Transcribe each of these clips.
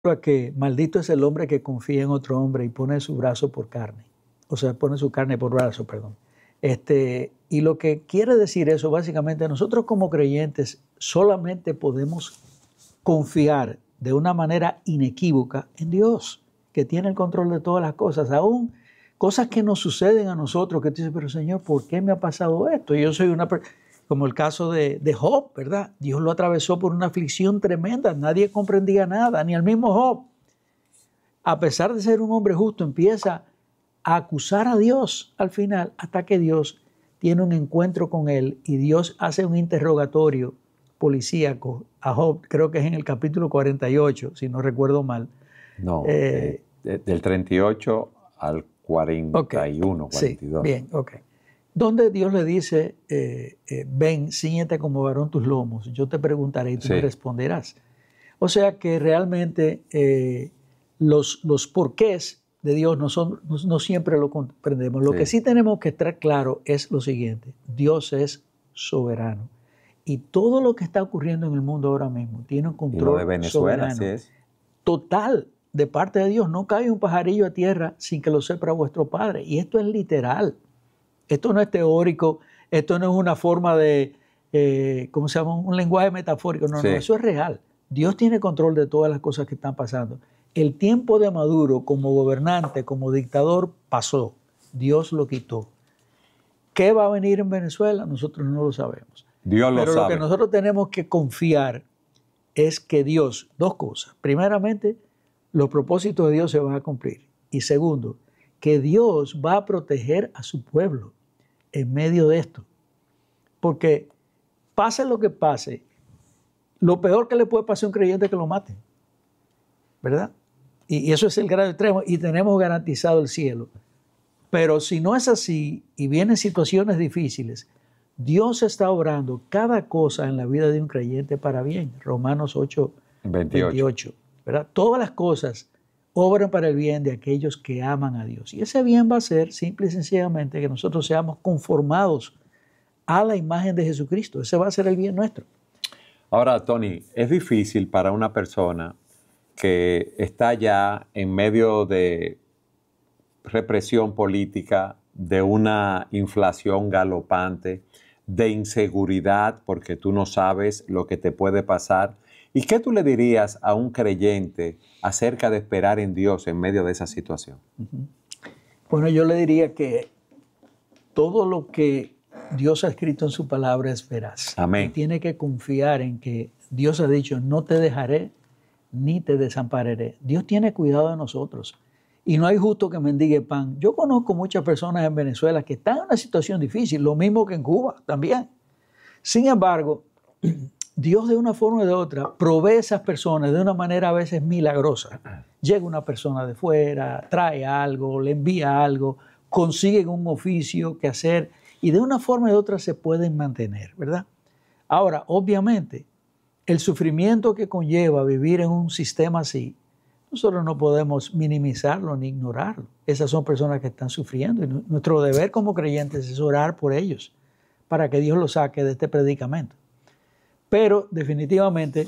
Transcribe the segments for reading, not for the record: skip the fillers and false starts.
que maldito es el hombre que confía en otro hombre y pone su brazo por carne. O sea, pone su carne por brazo, perdón. Y lo que quiere decir eso, básicamente, nosotros como creyentes solamente podemos confiar de una manera inequívoca en Dios, que tiene el control de todas las cosas, aún cosas que nos suceden a nosotros, que tú dices, pero Señor, ¿por qué me ha pasado esto? Yo soy como el caso de Job, ¿verdad? Dios lo atravesó por una aflicción tremenda, nadie comprendía nada, ni el mismo Job. A pesar de ser un hombre justo, empieza a acusar a Dios al final, hasta que Dios tiene un encuentro con él y Dios hace un interrogatorio policíaco a Job, creo que es en el capítulo 48, si no recuerdo mal. No, del 38 al 41, okay, 42. Sí, bien, ok. Donde Dios le dice, ven, cíñete como varón tus lomos, yo te preguntaré y tú me responderás. O sea que realmente los porqués de Dios no siempre lo comprendemos. Lo que sí tenemos que estar claro es lo siguiente, Dios es soberano. Y todo lo que está ocurriendo en el mundo ahora mismo tiene un control y lo de Venezuela, soberano, total de parte de Dios. No cae un pajarillo a tierra sin que lo sepa vuestro Padre. Y esto es literal. Esto no es teórico, esto no es una forma de, ¿cómo se llama? Un lenguaje metafórico. No, eso es real. Dios tiene control de todas las cosas que están pasando. El tiempo de Maduro como gobernante, como dictador, pasó. Dios lo quitó. ¿Qué va a venir en Venezuela? Nosotros no lo sabemos. Dios lo sabe. Pero lo que nosotros tenemos que confiar es que Dios, dos cosas. Primeramente, los propósitos de Dios se van a cumplir. Y segundo, que Dios va a proteger a su pueblo en medio de esto. Porque pase lo que pase, lo peor que le puede pasar a un creyente es que lo maten. ¿Verdad? Y eso es el grado extremo y tenemos garantizado el cielo. Pero si no es así y vienen situaciones difíciles, Dios está obrando cada cosa en la vida de un creyente para bien. Romanos 8, 28. ¿Verdad? Todas las cosas obran para el bien de aquellos que aman a Dios. Y ese bien va a ser simple y sencillamente que nosotros seamos conformados a la imagen de Jesucristo. Ese va a ser el bien nuestro. Ahora, Tony, es difícil para una persona que está ya en medio de represión política, de una inflación galopante, de inseguridad porque tú no sabes lo que te puede pasar. ¿Y qué tú le dirías a un creyente acerca de esperar en Dios en medio de esa situación? Bueno, yo le diría que todo lo que Dios ha escrito en su palabra es veraz. Amén. Y tiene que confiar en que Dios ha dicho, no te dejaré ni te desampararé. Dios tiene cuidado de nosotros. Y no hay justo que mendigue pan. Yo conozco muchas personas en Venezuela que están en una situación difícil, lo mismo que en Cuba también. Sin embargo, Dios de una forma o de otra provee a esas personas de una manera a veces milagrosa. Llega una persona de fuera, trae algo, le envía algo, consiguen un oficio que hacer y de una forma o de otra se pueden mantener, ¿verdad? Ahora, obviamente, el sufrimiento que conlleva vivir en un sistema así, nosotros no podemos minimizarlo ni ignorarlo. Esas son personas que están sufriendo y nuestro deber como creyentes es orar por ellos para que Dios los saque de este predicamento. Pero definitivamente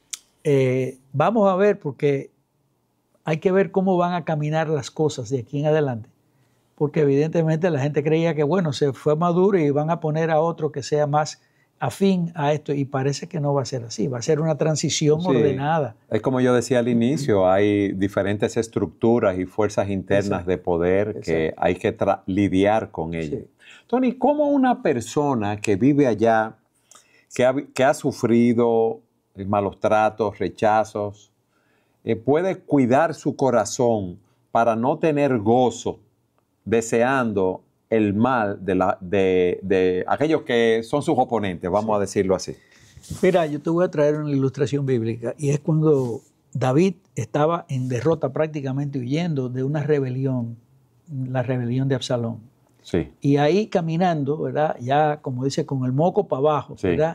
vamos a ver, porque hay que ver cómo van a caminar las cosas de aquí en adelante. Porque evidentemente la gente creía que, bueno, se fue Maduro y van a poner a otro que sea más afín a esto, y parece que no va a ser así, va a ser una transición ordenada. Es como yo decía al inicio, hay diferentes estructuras y fuerzas internas de poder que hay que lidiar con ellas. Sí. Tony, ¿cómo una persona que vive allá, que ha sufrido malos tratos, rechazos, puede cuidar su corazón para no tener gozo deseando el mal de aquellos que son sus oponentes, vamos a decirlo así? Mira, yo te voy a traer una ilustración bíblica, y es cuando David estaba en derrota, prácticamente huyendo de una rebelión, la rebelión de Absalón. Sí. Y ahí caminando, ¿verdad? Ya, como dice, con el moco para abajo, ¿verdad?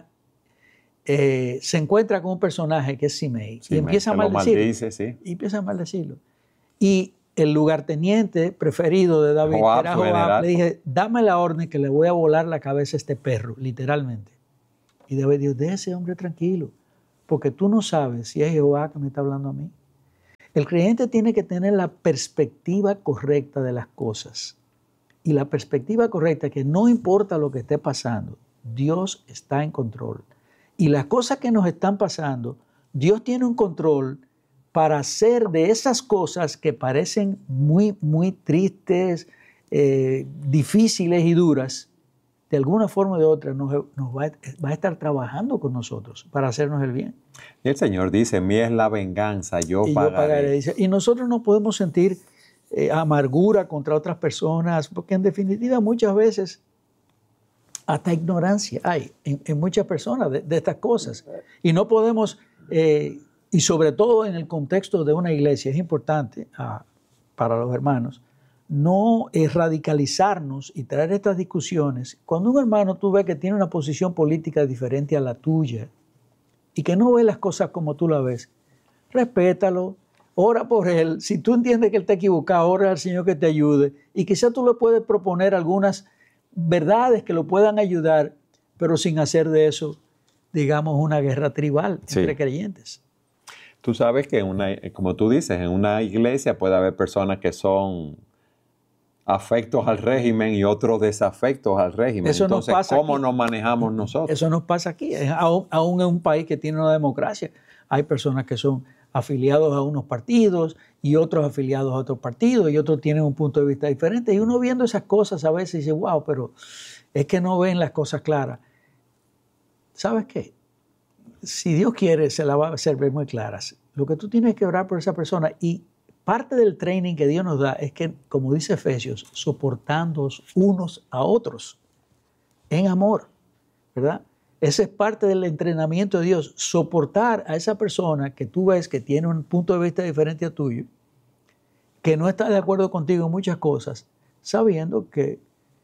Se encuentra con un personaje que es Simei, y empieza a maldecirlo. Y empieza a maldecirlo. Y el lugarteniente preferido de David, Joab, era Joab, le dije, dame la orden que le voy a volar la cabeza a este perro, literalmente. Y David dijo, deje ese hombre tranquilo, porque tú no sabes si es Jehová que me está hablando a mí. El creyente tiene que tener la perspectiva correcta de las cosas. Y la perspectiva correcta es que no importa lo que esté pasando, Dios está en control. Y las cosas que nos están pasando, Dios tiene un control para hacer de esas cosas que parecen muy, muy tristes, difíciles y duras, de alguna forma o de otra nos va a estar trabajando con nosotros para hacernos el bien. Y el Señor dice, mía es la venganza, yo pagaré. Dice, y nosotros no podemos sentir amargura contra otras personas, porque en definitiva muchas veces hasta ignorancia hay en muchas personas de estas cosas. Y no podemos, y sobre todo en el contexto de una iglesia, es importante para los hermanos, no radicalizarnos y traer estas discusiones. Cuando un hermano tú ves que tiene una posición política diferente a la tuya y que no ve las cosas como tú las ves, respétalo, ora por él. Si tú entiendes que él está equivocado, ora al Señor que te ayude. Y quizás tú le puedes proponer algunas verdades que lo puedan ayudar, pero sin hacer de eso, digamos, una guerra tribal entre creyentes. Tú sabes que como tú dices, en una iglesia puede haber personas que son afectos al régimen y otros desafectos al régimen. Eso entonces, nos pasa ¿cómo aquí. nos manejamos nosotros? Eso nos pasa aquí. Aún en un país que tiene una democracia, hay personas que son afiliados a unos partidos y otros afiliados a otros partidos y otros tienen un punto de vista diferente. Y uno viendo esas cosas a veces dice, wow, pero es que no ven las cosas claras. ¿Sabes qué? Si Dios quiere, se las va a hacer ver muy claras. Lo que tú tienes que orar por esa persona, y parte del training que Dios nos da es que, como dice Efesios, soportándoos unos a otros en amor, ¿verdad? Ese es parte del entrenamiento de Dios, soportar a esa persona que tú ves que tiene un punto de vista diferente a tuyo, que no está de acuerdo contigo en muchas cosas, sabiendo que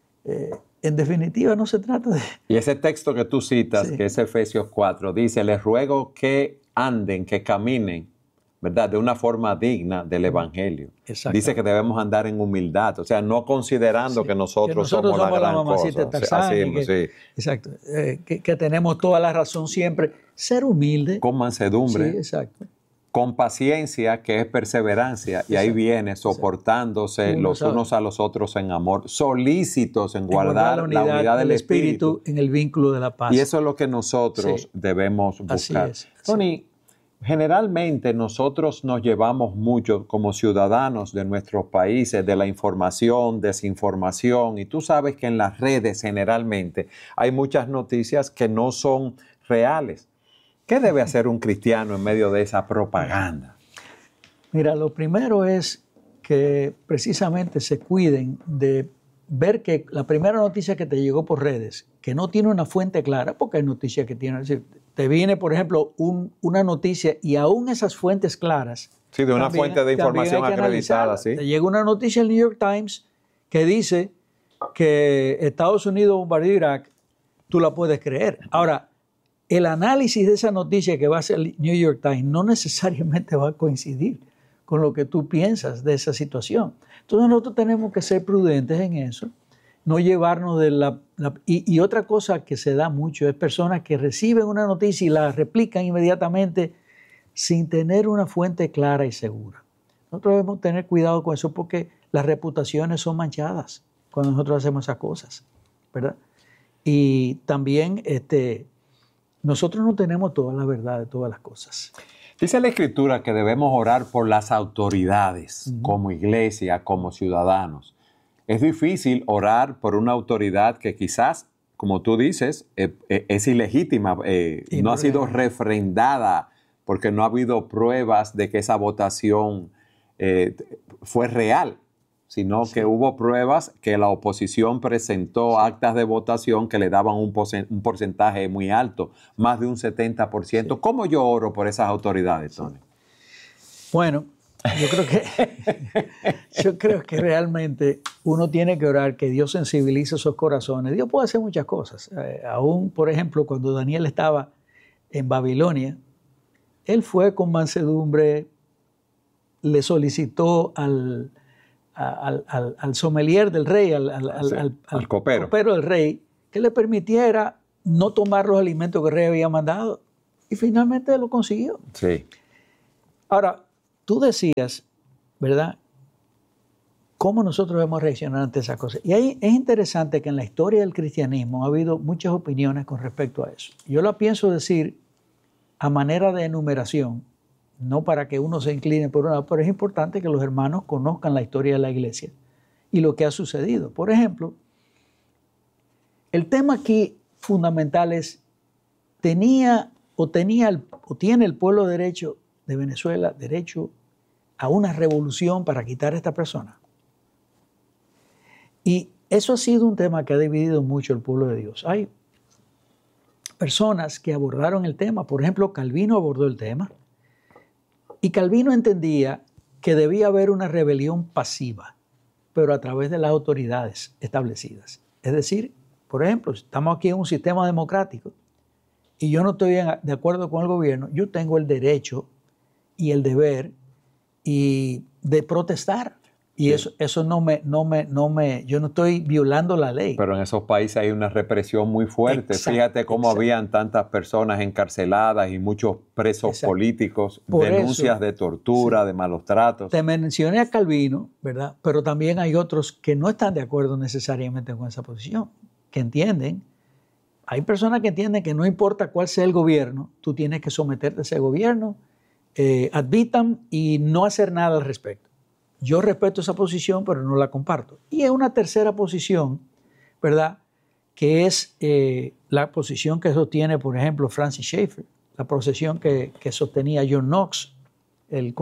en definitiva no se trata de... Y ese texto que tú citas, que es Efesios 4, dice, les ruego que anden, que caminen, ¿verdad?, de una forma digna del Evangelio. Dice que debemos andar en humildad, o sea, no considerando que nosotros somos la gran mamacita cosa. Tarzán, exacto, que tenemos toda la razón siempre. Ser humilde. Con mansedumbre. Sí, exacto. Con paciencia, que es perseverancia, y ahí viene soportándose los unos a los otros en amor, solícitos en guardar la unidad del Espíritu en el vínculo de la paz. Y eso es lo que nosotros debemos buscar. Así es. Tony, generalmente nosotros nos llevamos mucho como ciudadanos de nuestros países de la información, desinformación, y tú sabes que en las redes generalmente hay muchas noticias que no son reales. ¿Qué debe hacer un cristiano en medio de esa propaganda? Mira, lo primero es que precisamente se cuiden de ver que la primera noticia que te llegó por redes, que no tiene una fuente clara, porque hay noticias que tienen, es decir, te viene, por ejemplo, una noticia y aún esas fuentes claras. Sí, de una fuente de información acreditada, sí. Te llega una noticia en el New York Times que dice que Estados Unidos bombardeó Irak, tú la puedes creer. Ahora, el análisis de esa noticia que va a hacer el New York Times no necesariamente va a coincidir con lo que tú piensas de esa situación. Entonces nosotros tenemos que ser prudentes en eso, no llevarnos de y otra cosa que se da mucho es personas que reciben una noticia y la replican inmediatamente sin tener una fuente clara y segura. Nosotros debemos tener cuidado con eso porque las reputaciones son manchadas cuando nosotros hacemos esas cosas, ¿verdad? Y también nosotros no tenemos toda la verdad de todas las cosas. Dice la Escritura que debemos orar por las autoridades, como iglesia, como ciudadanos. Es difícil orar por una autoridad que quizás, como tú dices, es ilegítima, no ha sido refrendada porque no ha habido pruebas de que esa votación fue real, sino que hubo pruebas que la oposición presentó actas de votación que le daban un porcentaje muy alto, más de un 70%. Sí. ¿Cómo yo oro por esas autoridades, Tony? Bueno, yo creo que realmente uno tiene que orar que Dios sensibilice esos corazones. Dios puede hacer muchas cosas. Aún, por ejemplo, cuando Daniel estaba en Babilonia, él fue con mansedumbre, le solicitó al sommelier del rey, al copero del rey, que le permitiera no tomar los alimentos que el rey había mandado. Y finalmente lo consiguió. Sí. Ahora, tú decías, ¿verdad?, cómo nosotros debemos reaccionar ante esas cosas. Y ahí es interesante que en la historia del cristianismo ha habido muchas opiniones con respecto a eso. Yo la pienso decir a manera de enumeración, no para que uno se incline por una, pero es importante que los hermanos conozcan la historia de la iglesia y lo que ha sucedido. Por ejemplo, el tema aquí fundamental es, tiene el pueblo de Venezuela derecho a una revolución para quitar a esta persona. Y eso ha sido un tema que ha dividido mucho el pueblo de Dios. Hay personas que abordaron el tema. Por ejemplo, Calvino abordó el tema. Y Calvino entendía que debía haber una rebelión pasiva, pero a través de las autoridades establecidas. Es decir, por ejemplo, estamos aquí en un sistema democrático y yo no estoy de acuerdo con el gobierno, yo tengo el derecho y el deber de protestar. Y sí, eso yo no estoy violando la ley. Pero en esos países hay una represión muy fuerte. Fíjate cómo habían tantas personas encarceladas y muchos presos políticos, denuncias de tortura, de malos tratos. Te mencioné a Calvino, ¿verdad? Pero también hay otros que no están de acuerdo necesariamente con esa posición, que entienden, hay personas que entienden que no importa cuál sea el gobierno, tú tienes que someterte a ese gobierno, ad vitam, y no hacer nada al respecto. Yo respeto esa posición, pero no la comparto. Y hay una tercera posición, ¿verdad?, que es la posición que sostiene, por ejemplo, Francis Schaeffer, la posición que sostenía John Knox, el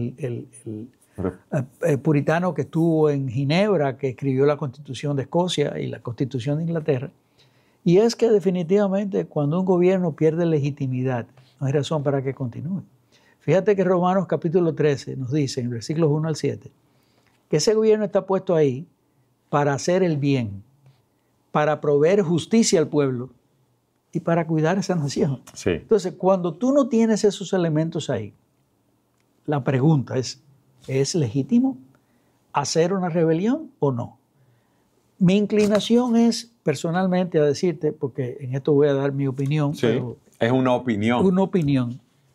puritano que estuvo en Ginebra, que escribió la Constitución de Escocia y la Constitución de Inglaterra. Y es que definitivamente cuando un gobierno pierde legitimidad, no hay razón para que continúe. Fíjate que Romanos capítulo 13 nos dice, en versículos 1 al 7, que ese gobierno está puesto ahí para hacer el bien, para proveer justicia al pueblo y para cuidar esa nación. Sí. Entonces, cuando tú no tienes esos elementos ahí, la pregunta ¿es legítimo hacer una rebelión o no? Mi inclinación es personalmente a decirte, porque en esto voy a dar mi opinión. Sí, pero es una opinión. Una opinión.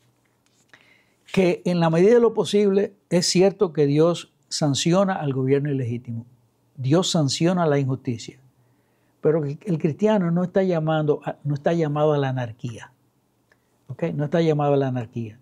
Que en la medida de lo posible es cierto que Dios sanciona al gobierno ilegítimo. Dios sanciona la injusticia. Pero el cristiano no está llamado a la anarquía. ¿Okay? No está llamado a la anarquía.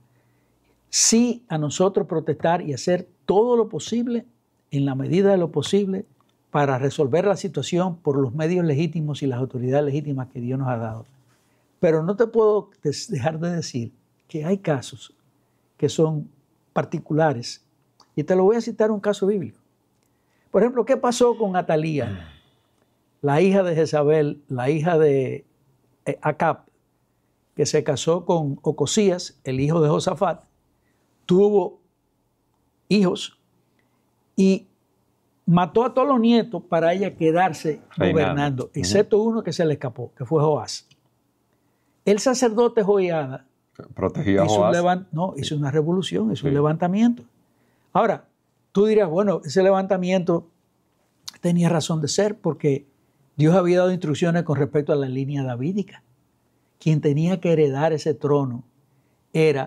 Sí a nosotros protestar y hacer todo lo posible, en la medida de lo posible, para resolver la situación por los medios legítimos y las autoridades legítimas que Dios nos ha dado. Pero no te puedo dejar de decir que hay casos que son particulares. Y te lo voy a citar un caso bíblico. Por ejemplo, ¿qué pasó con Atalía, la hija de Jezabel, la hija de Acab, que se casó con Ocosías, el hijo de Josafat, tuvo hijos y mató a todos los nietos para ella quedarse gobernando, excepto uno que se le escapó, que fue Joás. El sacerdote Joiada protegió a Joás. Hizo una revolución, hizo un levantamiento. Ahora, tú dirás, bueno, ese levantamiento tenía razón de ser porque Dios había dado instrucciones con respecto a la línea davídica. Quien tenía que heredar ese trono era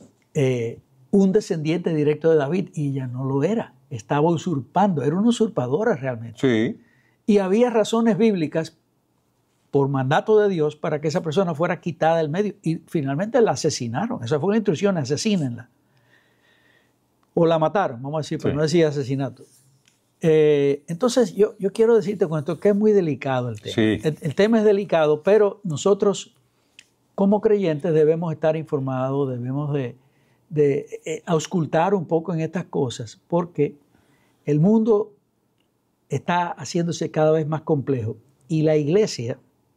un descendiente directo de David y ella no lo era. Estaba usurpando, era una usurpadora realmente. Sí. Y había razones bíblicas por mandato de Dios para que esa persona fuera quitada del medio. Y finalmente la asesinaron. Esa fue la instrucción, asesínenla. O la mataron, vamos a decir, pero no decía asesinato. Entonces yo quiero decirte con esto que es muy delicado el tema. Sí. El tema es delicado, pero nosotros como creyentes debemos estar informados, debemos de auscultar un poco en estas cosas, porque el mundo está haciéndose cada vez más complejo y la iglesia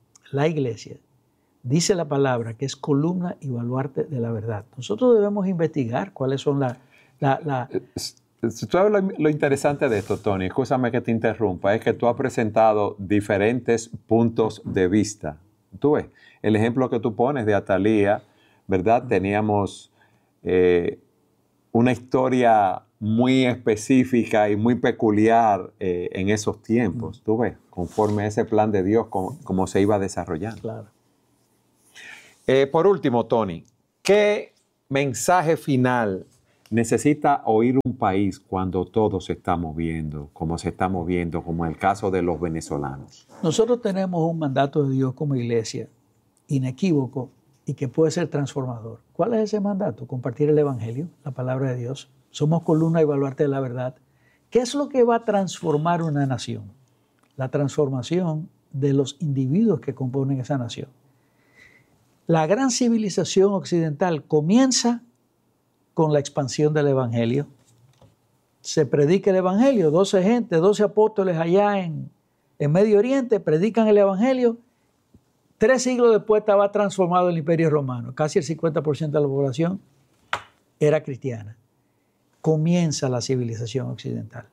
dice la palabra que es columna y baluarte de la verdad. Nosotros debemos investigar cuáles son Si tú sabes lo interesante de esto, Tony, escúchame que te interrumpa, es que tú has presentado diferentes puntos de vista. Tú ves, el ejemplo que tú pones de Atalía, ¿verdad? Teníamos una historia muy específica y muy peculiar en esos tiempos, tú ves, conforme a ese plan de Dios, como se iba desarrollando. Claro. Por último, Tony, ¿qué mensaje final necesita oír un país cuando todo se está moviendo, como se está moviendo, como en el caso de los venezolanos? Nosotros tenemos un mandato de Dios como iglesia inequívoco y que puede ser transformador. ¿Cuál es ese mandato? Compartir el Evangelio, la palabra de Dios. Somos columna y baluarte de la verdad. ¿Qué es lo que va a transformar una nación? La transformación de los individuos que componen esa nación. La gran civilización occidental comienza con la expansión del Evangelio. Se predica el Evangelio, 12 apóstoles allá en Medio Oriente predican el Evangelio. 3 siglos después estaba transformado el Imperio Romano. Casi el 50% de la población era cristiana. Comienza la civilización occidental.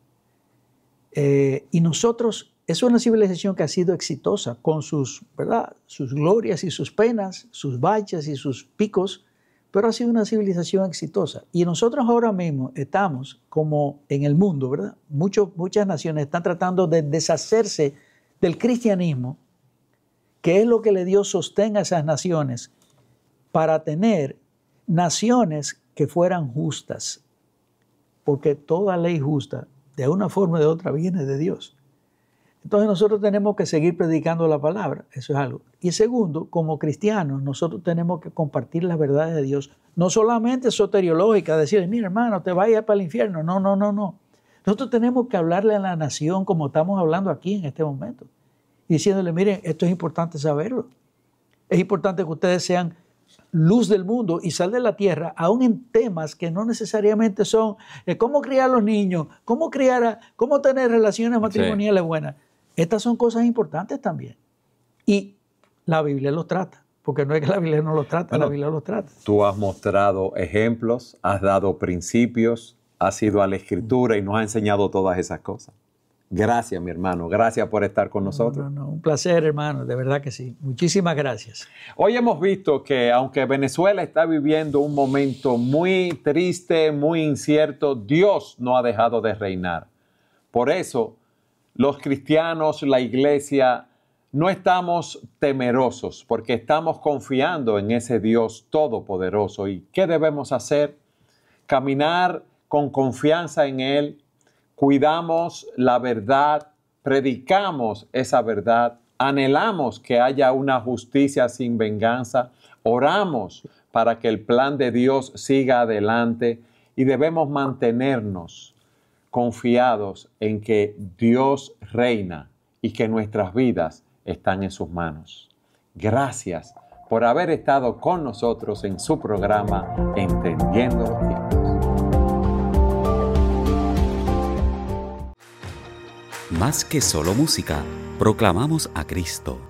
Y nosotros, es una civilización que ha sido exitosa con sus, ¿verdad?, sus glorias y sus penas, sus baches y sus picos, pero ha sido una civilización exitosa. Y nosotros ahora mismo estamos como en el mundo, ¿verdad? Muchas naciones están tratando de deshacerse del cristianismo, que es lo que le dio sostén a esas naciones, para tener naciones que fueran justas. Porque toda ley justa, de una forma o de otra, viene de Dios. Entonces nosotros tenemos que seguir predicando la palabra, eso es algo. Y segundo, como cristianos, nosotros tenemos que compartir las verdades de Dios, no solamente soteriológicas, decirle, mira hermano, te vayas para el infierno. No. Nosotros tenemos que hablarle a la nación como estamos hablando aquí en este momento. Y diciéndole, miren, esto es importante saberlo. Es importante que ustedes sean luz del mundo y sal de la tierra, aún en temas que no necesariamente son cómo criar a los niños, cómo tener relaciones matrimoniales buenas. Estas son cosas importantes también. Y la Biblia los trata, porque no es que la Biblia no los trata, bueno, la Biblia los trata. Tú has mostrado ejemplos, has dado principios, has ido a la Escritura y nos has enseñado todas esas cosas. Gracias, mi hermano. Gracias por estar con nosotros. Un placer, hermano. De verdad que sí. Muchísimas gracias. Hoy hemos visto que aunque Venezuela está viviendo un momento muy triste, muy incierto, Dios no ha dejado de reinar. Por eso, los cristianos, la iglesia, no estamos temerosos porque estamos confiando en ese Dios todopoderoso. ¿Y qué debemos hacer? Caminar con confianza en Él. Cuidamos la verdad, predicamos esa verdad, anhelamos que haya una justicia sin venganza, oramos para que el plan de Dios siga adelante y debemos mantenernos confiados en que Dios reina y que nuestras vidas están en sus manos. Gracias por haber estado con nosotros en su programa Entendiendo los Tiempos. Más que solo música, proclamamos a Cristo,